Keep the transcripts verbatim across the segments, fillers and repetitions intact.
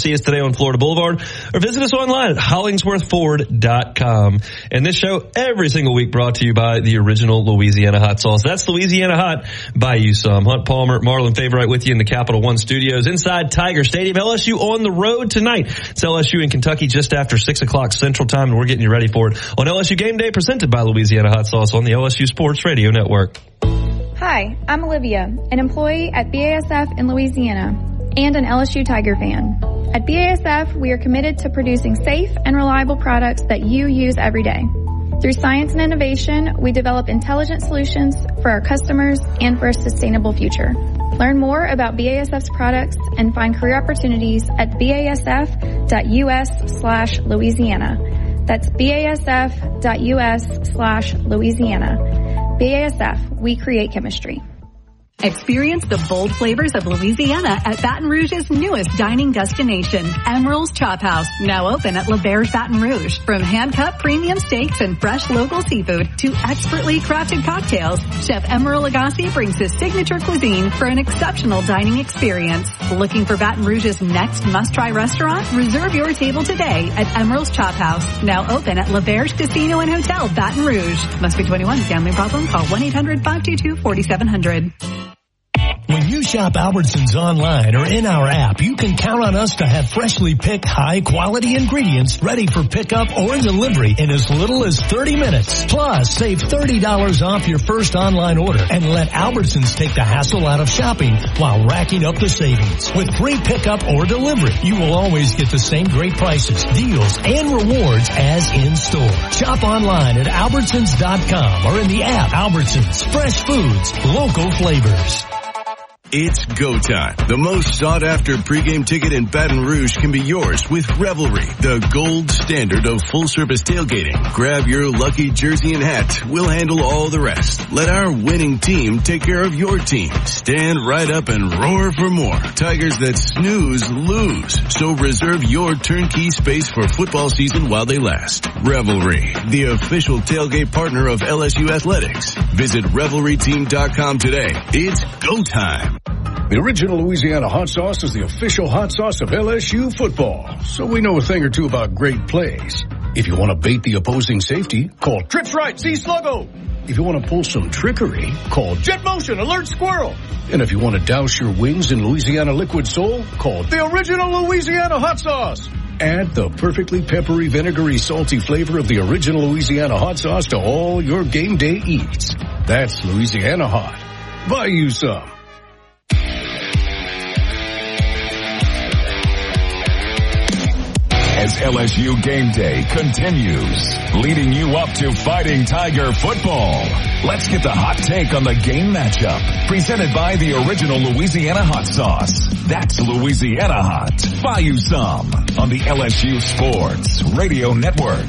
see us today on Florida Boulevard or visit us online at hollingsworth ford dot com. And this show every single week brought to you by the original Louisiana Hot Sauce. That's Louisiana Hot. Buy you some. Hunt Palmer, Marlon Favorite with you in the Capital One studios inside Tiger Stadium. L S U on the road tonight. It's L S U in Kentucky just after six o'clock Central Time, and we're getting you ready for it on L S U Game Day, presented by Louisiana Hot Sauce on the L S U Sports Radio Network. Hi, I'm Olivia, an employee at B A S F in Louisiana and an L S U Tiger fan. At B A S F, we are committed to producing safe and reliable products that you use every day. Through science and innovation, we develop intelligent solutions for our customers and for a sustainable future. Learn more about B A S F's products and find career opportunities at basf.us slash Louisiana. That's basf.us slash Louisiana. B A S F, we create chemistry. Experience the bold flavors of Louisiana at Baton Rouge's newest dining destination, Emeril's Chop House, now open at L'Auberge Baton Rouge. From hand-cut premium steaks and fresh local seafood to expertly crafted cocktails, Chef Emeril Lagasse brings his signature cuisine for an exceptional dining experience. Looking for Baton Rouge's next must-try restaurant? Reserve your table today at Emeril's Chop House, now open at L'Auberge Casino and Hotel, Baton Rouge. Must be twenty-one. Gambling problem? Call one eight hundred five two two four seven zero zero. When you shop Albertsons online or in our app, you can count on us to have freshly picked high-quality ingredients ready for pickup or delivery in as little as thirty minutes. Plus, save thirty dollars off your first online order and let Albertsons take the hassle out of shopping while racking up the savings. With free pickup or delivery, you will always get the same great prices, deals, and rewards as in store. Shop online at albertsons dot com or in the app. Albertsons, fresh foods, local flavors. It's go time. The most sought-after pregame ticket in Baton Rouge can be yours with Revelry, the gold standard of full-service tailgating. Grab your lucky jersey and hat. We'll handle all the rest. Let our winning team take care of your team. Stand right up and roar for more. Tigers that snooze, lose. So reserve your turnkey space for football season while they last. Revelry, the official tailgate partner of L S U Athletics. Visit revelry team dot com today. It's go time. The original Louisiana Hot Sauce is the official hot sauce of L S U football, so we know a thing or two about great plays. If you want to bait the opposing safety, call Trips Right, see Sluggo. If you want to pull some trickery, call Jet Motion, Alert Squirrel. And if you want to douse your wings in Louisiana Liquid Soul, call the original Louisiana Hot Sauce. Add the perfectly peppery, vinegary, salty flavor of the original Louisiana Hot Sauce to all your game day eats. That's Louisiana Hot. Buy you some. As L S U Game Day continues, leading you up to Fighting Tiger football. Let's get the hot take on the game matchup. Presented by the original Louisiana Hot Sauce. That's Louisiana Hot. Buy you some on the L S U Sports Radio Network.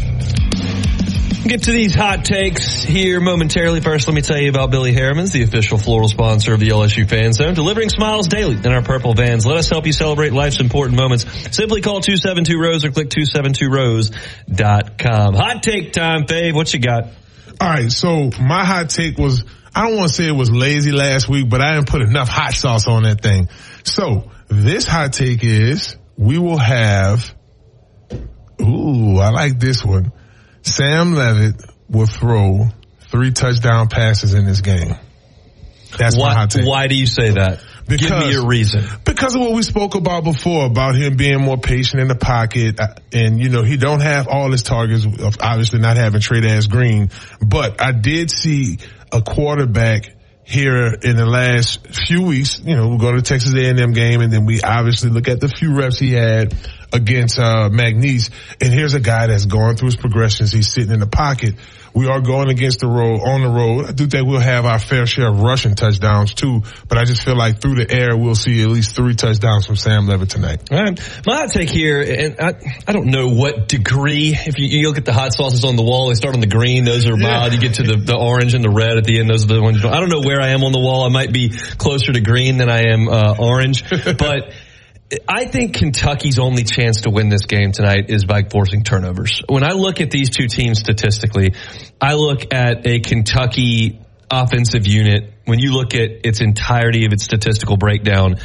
Get to these hot takes here momentarily. First, let me tell you about Billy Harriman's, the official floral sponsor of the L S U Fan Zone, delivering smiles daily in our purple vans. Let us help you celebrate life's important moments. Simply call two seven two rose or click two seven two rose dot com. Hot take time, Fave. What you got? All right, so my hot take was, I don't want to say it was lazy last week, but I didn't put enough hot sauce on that thing. So this hot take is, we will have, ooh, I like this one. Sam Levitt will throw three touchdown passes in this game. That's why, my hot take. Why do you say that? Because, Give me your reason. Because of what we spoke about before, about him being more patient in the pocket. And, you know, he don't have all his targets, of obviously not having Trey Dance Green. But I did see a quarterback here in the last few weeks. You know, we'll go to the Texas A and M game, and then we obviously look at the few reps he had against uh McNeese. And here's a guy that's going through his progressions. He's sitting in the pocket. We are going against the road, on the road. I do think we'll have our fair share of rushing touchdowns too, but I just feel like through the air we'll see at least three touchdowns from Sam Levitt tonight. All right. My hot take here, and I, I don't know what degree, if you, you look at the hot sauces on the wall, they start on the green, those are mild. You get to the, the orange and the red at the end, those are the ones. I don't know where I am on the wall. I might be closer to green than I am uh, orange, but I think Kentucky's only chance to win this game tonight is by forcing turnovers. When I look at these two teams statistically, I look at a Kentucky offensive unit. When you look at its entirety of its statistical breakdown,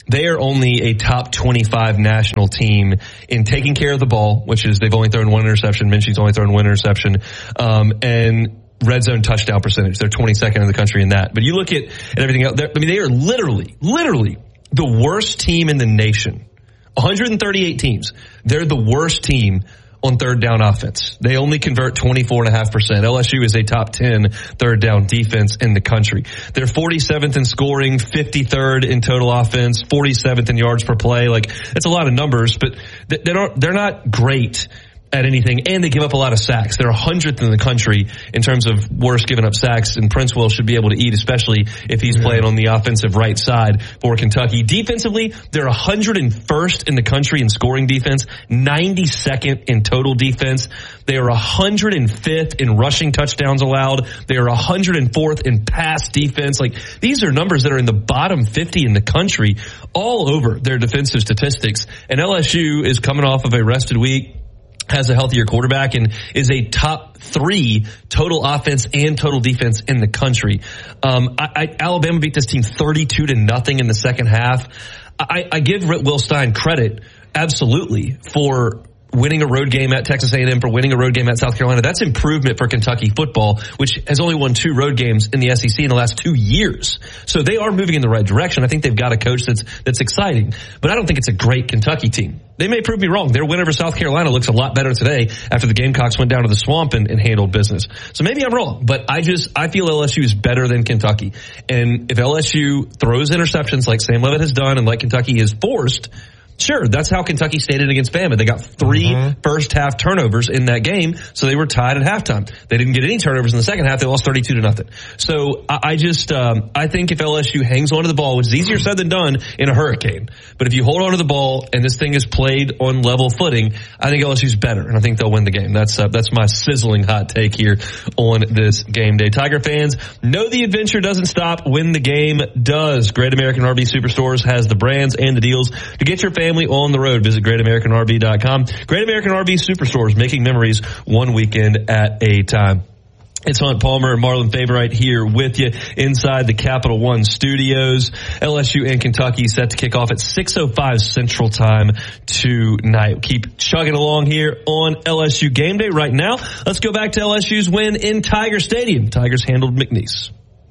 They are only a top twenty-five national team in taking care of the ball, which is they've only thrown one interception. Minshew's only thrown one interception. Um, and red zone touchdown percentage. They're twenty-second in the country in that. But you look at, at everything else. I mean, they are literally, literally the worst team in the nation. one hundred thirty-eight teams. They're the worst team on third down offense. They only convert twenty-four point five percent. L S U is a top ten third down defense in the country. They're forty-seventh in scoring, fifty-third in total offense, forty-seventh in yards per play. Like, that's a lot of numbers, but they're not, they're not great at anything, and they give up a lot of sacks. They're one hundredth in the country in terms of worst giving up sacks, and Prince Will should be able to eat, especially if he's yeah. playing on the offensive right side for Kentucky. Defensively, they're one hundred first in the country in scoring defense, ninety-second in total defense. They are one hundred fifth in rushing touchdowns allowed. They are one hundred fourth in pass defense. Like, these are numbers that are in the bottom fifty in the country all over their defensive statistics. And L S U is coming off of a rested week, has a healthier quarterback, and is a top three total offense and total defense in the country. Um, I, I, Alabama beat this team thirty-two to nothing in the second half. I, I give Will Stein credit, absolutely, for winning a road game at Texas A and M, for winning a road game at South Carolina. That's improvement for Kentucky football, which has only won two road games in the S E C in the last two years. So they are moving in the right direction. I think they've got a coach that's that's exciting, but I don't think it's a great Kentucky team. They may prove me wrong. Their win over South Carolina looks a lot better today after the Gamecocks went down to the Swamp and, and handled business. So maybe I'm wrong, but I just, I feel L S U is better than Kentucky. And if L S U throws interceptions like Sam Leavitt has done and like Kentucky is forced, sure, that's how Kentucky stayed in against Bama. They got three mm-hmm. first half turnovers in that game, so they were tied at halftime. They didn't get any turnovers in the second half. They lost thirty-two to nothing. So I, I just, um, I think if L S U hangs onto the ball, which is easier said than done in a hurricane, but if you hold onto the ball and this thing is played on level footing, I think L S U's better, and I think they'll win the game. That's uh, that's my sizzling hot take here on this game day. Tiger fans, know the adventure doesn't stop when the game does. Great American R V Superstores has the brands and the deals to get your family on the road. Visit great american r v dot com. Great American R V Superstores, making memories one weekend at a time. It's Hunt Palmer and Marlon Favorite here with you inside the Capital One studios. L S U and Kentucky set to kick off at six oh five Central Time tonight. Keep chugging along here on L S U Game Day. Right now, let's go back to L S U's win in Tiger Stadium. Tigers handled McNeese.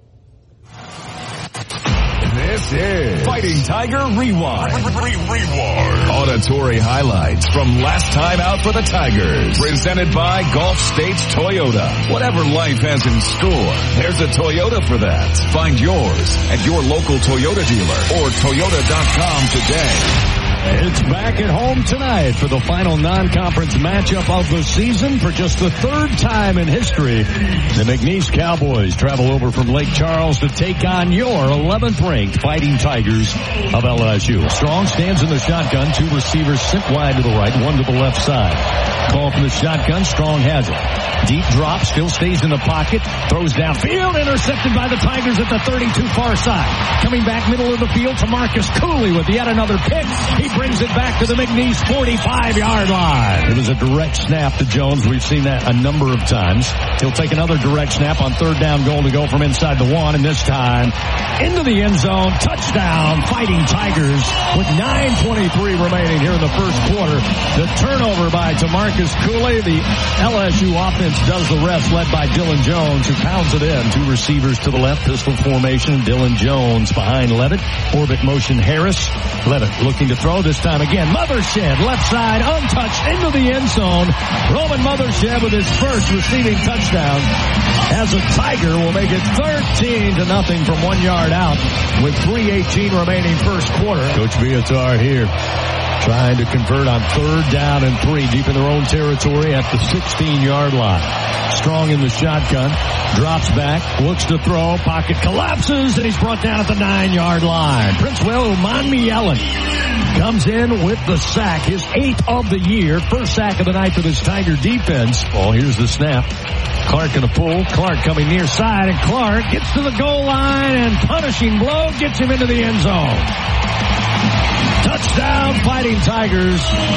This is Fighting Tiger Rewind. Rewind. Auditory highlights from last time out for the Tigers. Presented by Gulf States Toyota. Whatever life has in store, there's a Toyota for that. Find yours at your local Toyota dealer or toyota dot com today. It's back at home tonight for the final non-conference matchup of the season for just the third time in history. The McNeese Cowboys travel over from Lake Charles to take on your eleventh ranked Fighting Tigers of L S U. Strong stands in the shotgun. Two receivers sit wide to the right, one to the left side. Call from the shotgun. Strong has it. Deep drop, still stays in the pocket. Throws downfield, intercepted by the Tigers at the thirty-two far side. Coming back middle of the field to Marcus Cooley with yet another pick. He brings it back to the McNeese forty-five yard line. It was a direct snap to Jones. We've seen that a number of times. He'll take another direct snap on third down goal to go from inside the one, and this time into the end zone. Touchdown, Fighting Tigers with nine twenty-three remaining here in the first quarter. The turnover by Tamarcus Cooley. The L S U offense does the rest, led by Dylan Jones, who pounds it in. Two receivers to the left, pistol formation. Dylan Jones behind Leavitt. Orbit motion Harris. Leavitt looking to throw this time again. Mothershed, left side, untouched, into the end zone. Roman Mothershed with his first receiving touchdown as a Tiger will make it thirteen to nothing from one yard out with three eighteen remaining first quarter. Coach Viatar here trying to convert on third down and three deep in their own territory at the sixteen yard line. Strong in the shotgun, drops back, looks to throw, pocket collapses, and he's brought down at the nine yard line. Prince Will Umanmielen comes in with the sack, his eighth of the year, first sack of the night for this Tiger defense. Oh, here's the snap. Clark gonna pull. Clark coming near side, and Clark gets to the goal line, and punishing blow gets him into the end zone. Touchdown, Fighting Tigers.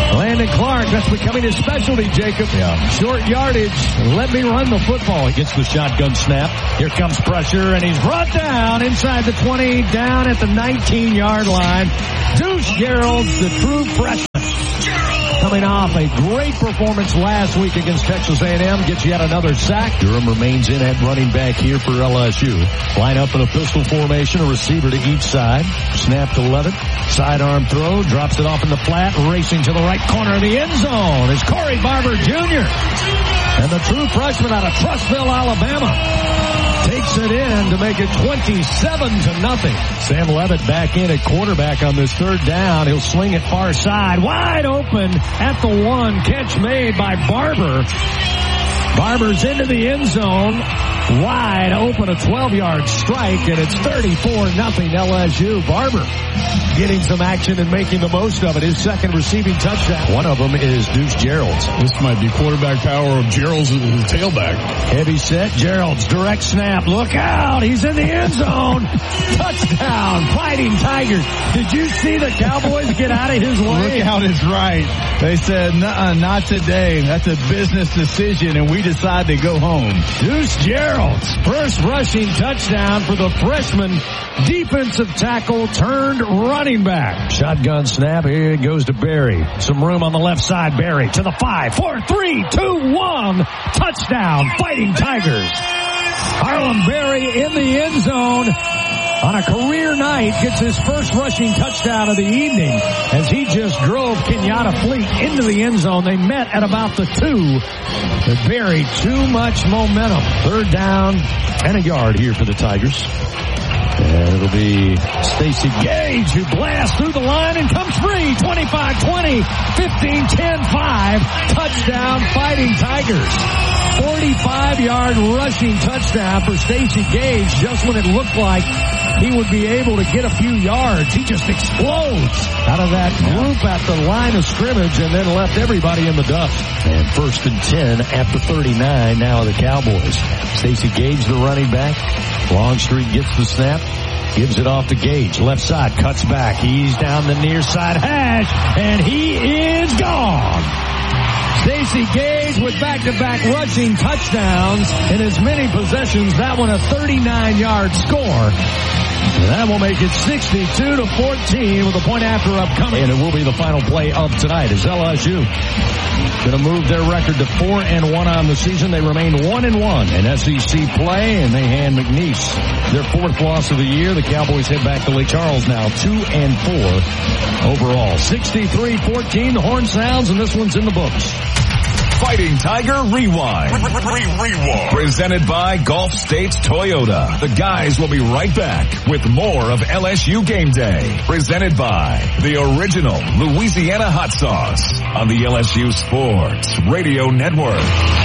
Landon Clark, that's becoming his specialty, Jacob. Yeah. Short yardage. Let me run the football. He gets the shotgun snap. Here comes pressure, and he's brought down inside the twenty, down at the nineteen-yard line. Deuce Gerald's the true freshman. Coming off a great performance last week against Texas A and M, gets yet another sack. Durham remains in at running back here for L S U. Line up in a pistol formation, a receiver to each side. Snap to Levitt. Sidearm throw, drops it off in the flat, racing to the right corner of the end zone is Corey Barber Junior And the true freshman out of Trussville, Alabama, takes it in to make it twenty-seven to nothing. Sam Levitt back in at quarterback on this third down. He'll sling it far side, wide open at the one. Catch made by Barber. Barber's into the end zone, wide open, a twelve-yard strike, and it's thirty-four nothing L S U. Barber getting some action and making the most of it. His second receiving touchdown. One of them is Deuce Gerald's. This might be quarterback power of Gerald's tailback. Heavy set, Gerald's direct snap. Look out, he's in the end zone. Touchdown, Fighting Tigers. Did you see the Cowboys get out of his way? Look out is right. They said, nuh-uh, not today. That's a business decision, and we decide to go home. Deuce Gerald's first rushing touchdown for the freshman defensive tackle turned running back. Shotgun snap. Here it goes to Berry. Some room on the left side. Berry to the five, four, three, two, one. Touchdown, Fighting Tigers. Harlem Berry in the end zone on a career night gets his first rushing touchdown of the evening as he just drove Kenyatta Fleet into the end zone. They met at about the two. But Berry, too much momentum. Third down and a yard here for the Tigers. And it'll be Stacey Gage who blasts through the line and comes free. twenty-five twenty, fifteen ten five. Touchdown, Fighting Tigers. forty-five-yard rushing touchdown for Stacey Gage just when it looked like he would be able to get a few yards. He just explodes out of that group at the line of scrimmage and then left everybody in the dust. And first and ten at the thirty-nine now the Cowboys. Stacey Gage, the running back. Longstreet gets the snap. Gives it off to Gage. Left side, cuts back. He's down the near side hash, and he is gone. Stacey Gage with back-to-back rushing touchdowns in as many possessions. That one a thirty-nine-yard score. And that will make it sixty-two to fourteen with a point after upcoming. And it will be the final play of tonight as L S U going to move their record to four and one on the season. They remain one and one in S E C play, and they hand McNeese their fourth loss of the year. The Cowboys head back to Lake Charles now, two and four overall. sixty-three fourteen, the horn sounds, and this one's in the books. Fighting Tiger Rewind. Rewind. Presented by Gulf States Toyota. The guys will be right back with more of L S U Game Day. Presented by the original Louisiana Hot Sauce on the L S U Sports Radio Network.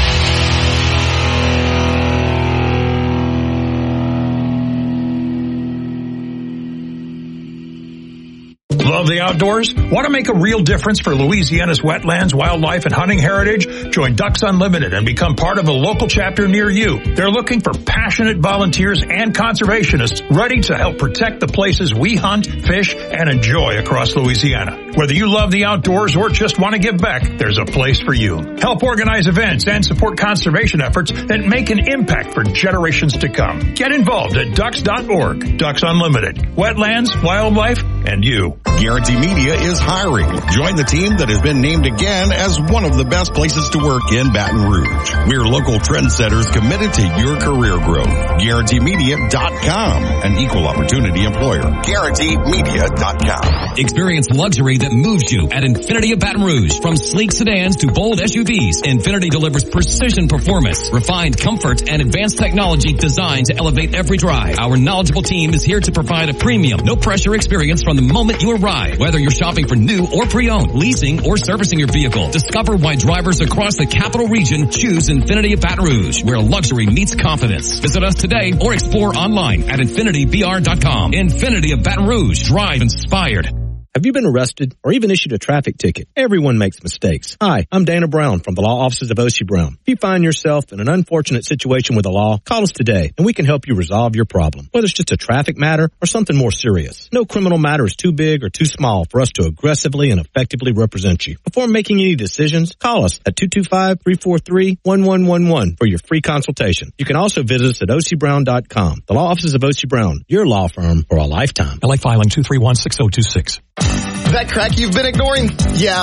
Love the outdoors? Want to make a real difference for Louisiana's wetlands, wildlife, and hunting heritage? Join Ducks Unlimited and become part of a local chapter near you. They're looking for passionate volunteers and conservationists ready to help protect the places we hunt, fish, and enjoy across Louisiana. Whether you love the outdoors or just want to give back, there's a place for you. Help organize events and support conservation efforts that make an impact for generations to come. Get involved at ducks dot org. Ducks Unlimited. Wetlands, wildlife, and you. Guarantee Media is hiring. Join the team that has been named again as one of the best places to work in Baton Rouge. We're local trendsetters committed to your career growth. Guarantee Media dot com, an equal opportunity employer. Guarantee Media dot com. Experience luxury that moves you at Infinity of Baton Rouge. From sleek sedans to bold S U Vs, Infinity delivers precision performance, refined comfort, and advanced technology designed to elevate every drive. Our knowledgeable team is here to provide a premium, no pressure experience from the moment you arrive. Whether you're shopping for new or pre-owned, leasing or servicing your vehicle, discover why drivers across the capital region choose Infinity of Baton Rouge, where luxury meets confidence. Visit us today or explore online at infinity b r dot com. Infinity of Baton Rouge. Drive inspired. Have you been arrested or even issued a traffic ticket? Everyone makes mistakes. Hi, I'm Dana Brown from the law offices of Oshie Brown. If you find yourself in an unfortunate situation with the law, call us today and we can help you resolve your problem, whether it's just a traffic matter or something more serious. No criminal matter is too big or too small for us to aggressively and effectively represent you. Before making any decisions, call us at two two five, three four three, one one one one for your free consultation. You can also visit us at O C Brown dot com. The law offices of Oshie Brown, your law firm for a lifetime. L A filing two three one, six zero two six. That crack you've been ignoring? Yeah,